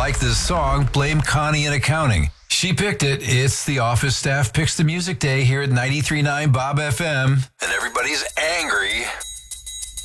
like this song, blame Connie in accounting. She picked it. It's the office staff picks the music day here at 93.9 Bob FM. And everybody's angry